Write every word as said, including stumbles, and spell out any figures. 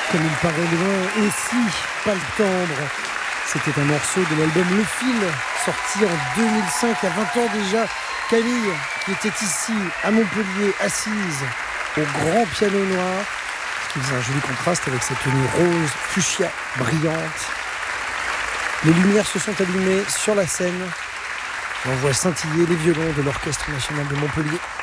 Comme il paraît loin, aussi pas le tendre. C'était un morceau de l'album Le Fil, sorti en deux mille cinq, à vingt ans déjà. Camille, qui était ici, à Montpellier, assise au grand piano noir, qui faisait un joli contraste avec cette tenue rose, fuchsia, brillante. Les lumières se sont allumées sur la scène. On voit scintiller les violons de l'Orchestre national de Montpellier.